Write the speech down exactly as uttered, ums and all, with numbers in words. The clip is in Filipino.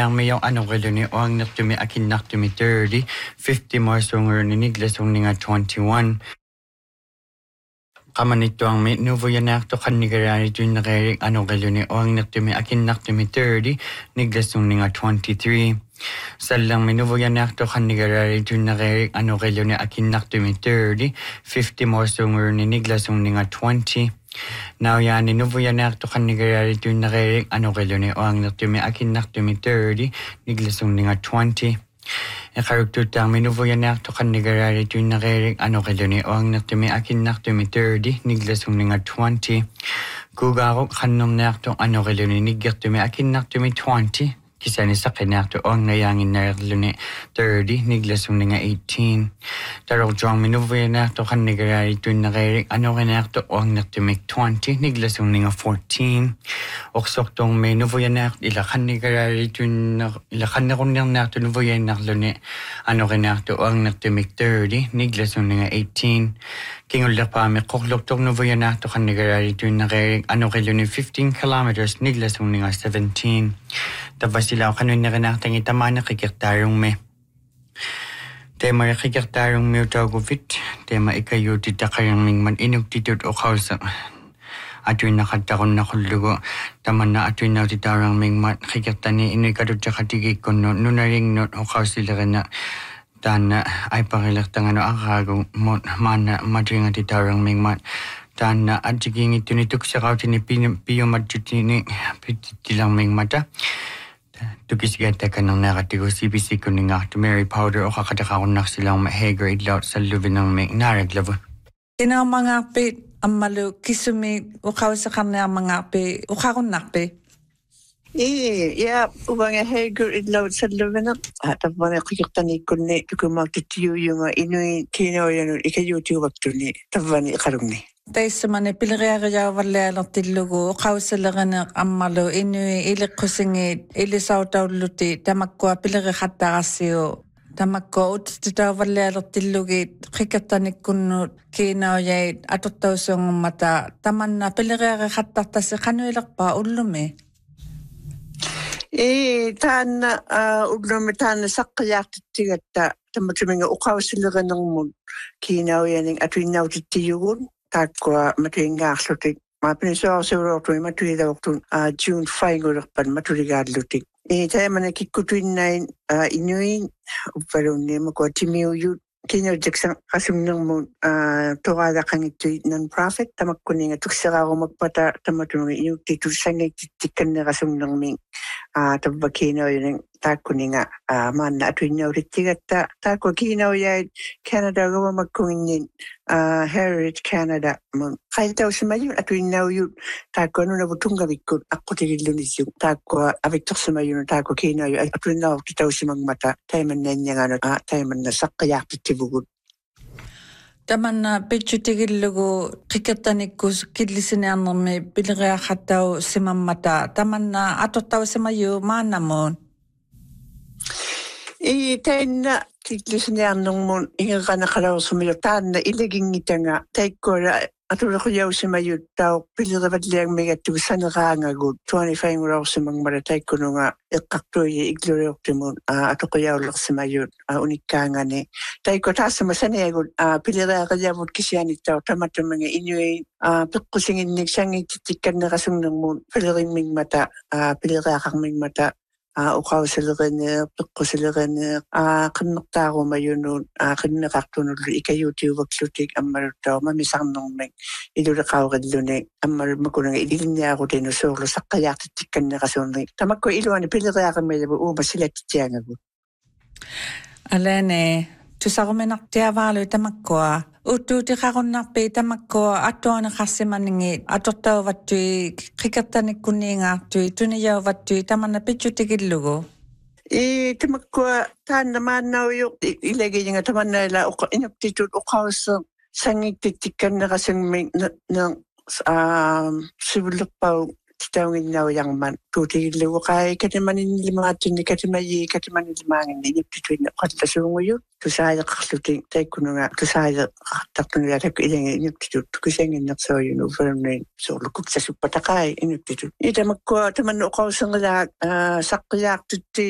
me yung ano kalo ni oang naktumi akin naktumi thirty, fifty more songer ni Niglas ung ninga twenty-one. Kamanito ang may nuvo yan nakto kanigarani dun nakaring ano kalo ni oang naktumi akin naktumi thirty, Niglas ung ninga twenty-three. Salang may nuvo yan nakto kanigarani dun nakaring ano kalo ni akin naktumi thirty, fifty more songer ni Niglas ung ninga twenty. Now yan ni nuvo yan nakto kanigarani dun nakaring ano kalo ni oang naktumi akin naktumi thirty, Niglas ung ninga twenty. Ekarugtutang minuvo yan nakto kanigarani dun nakaring ano kalo ni oang naktumi akin naktumi thirty, Niglas ung ninga twenty. Kugaro kanong nakto ano kalo ni nigatumi akin naktumi twenty. Kisani sa kinakto oang nayangin nakto ni thirty, Niglas ung ninga eighteen. Tarong jong minuvo yan nakto kanigarani dun nakaring ano kinakto oang naktumi twenty, Niglas ung ninga fourteen. Oksok tong may nuvo yan nakto ila kanigarani dun ila kanakon niyang nakto nuvo yan nakto ni ano kinakto oang naktumi thirty, Niglas ung ninga eighteen. Kingulak pa may kuklok tong nuvo yan nakto kanigarani dun nakaring ano kilo ni fifteen kilometers, Niglas ung ninga seventeen. Tapos sila ako kanon na kanakitang itama na kikirtarong me. Tema na kikirtarong me utaw gufit. Tema ikayo tita kayang mingman inug titut o kausa. Ato'y nakatakon na kulugo. Tama na ato'y na titarang mingman kikirtani inoy kadot sa katigik ko no. Nunaring not o kausila ka na. Tana ay pakilaktang ano akagong mana madring at titarang mingman. Tana at siging ito nituk sa kautin ni piyo madjutini pitilang mingmata. Tukisgata ka ng nakatigo C B C ko ni nga to Mary Powder o kakataka ko na silang mahager idlaw sa lubin ng may naraglav. Ina mga pe amalu kisumi ukaw sa kanya mga pe ukakon nakpe. Eh, ya, ubang hager idlaw sa lubin ng at ang mga kikitani ko ni tukumagtitiyo yung inuy kinaw yan ikayotiyo wakto ni tabani karong ni. Taisa mane pilgaya wala lang tilugo kausalagan amalo inu ilik kusingi ilisautaw luti tamakko pilgaya khatasio tamakko utita wala lang tilugi kikatanik kunu kinaw yay atotaw song mata tamanna pilgaya khatas kanuilak pa ulume. Eh, tan ulume tan sakyak tigata tamatuming ukawsalagan ng mun kinaw yan atuinaw titiyugun. Takwa matuinga aklutik. Mapiniso sa urokto matuwi daw to June five urokpan maturiga lutik. Eh tayo man nakikutuin na inuin pero ni mako timiu yu kinyo jaksang kasum ng mo tawada kang ito non-profit tamak kuning tuksara ko magpata tamatunong iyong titusang titikan na kasum ng ming tabakino yun takuninga man na atuin na ulit tigata takwa kinaw yay Canada gawa magkungin Heritage Canada mo kahit daw sa mayon atuin na yun takwa no na butong gawikot ako tigil lunis yung takwa abitok sa mayon takwa kinaw yun atuin na kita si mata tayo man na niya nga tayo man na sakayak titibugod. Taman na pechu tigil lugo kikatanik ko kidlisin ang may pilgaya khataw si mamata taman na atotaw sa mayo manamon. Eh, tayo na kiklisin niya nung mo inga ka nakaraw sumilatan na iliging ita nga tayo ko atula ko yaw si mayo tao pilirabat liyang may atusan ka nga good twenty-five raw si mang maratay ko no nga ikaktoy iglorok timon ato ko yaw lak si mayo unik ka nga ni tayo ko tasa masani good pilira ka yaw kisyan itaw tamat mga inyoy pagkusingin nig siyang ititikan na kasong ng mo piliring ming mata pilira kang ming mata ukaw sila kanya, pagko sila kanya, kanakta ko mayunod, kanakakto na ikayo tiyo wagsutik ang marutaw, mamisang nung may idurakaw ka dilo ang makunang idilin niya ako din usolo sa kaya titikan na kasunay. Tamag ko iluan, piliraya ka may labo, uma sila titiyan ako. Alene, tusa ko menak tiawalo tamag ko utu ti kakon nakpe tamag ko ato na kasi maningit ato taw watui kikatanik kuninga tui tuniyaw watui taman na pichu tigil lugo. Eh, tamag ko tan naman na yung ilagay nga taman na ila inaptitude o kausang sangit titikan na kasing may ng sibulok pa tawagin na yang man tuti lo kay katimanin lima tin katimayi katimanin limangin ni pituin na kanta sunguyo to saya kakluting tay kuno nga to saya takton ya tak ilang ni pitu kusengin nak so you know vermin so lukuk sa supatakay ini pitu ita magko taman ko sa ngala sakyak tuti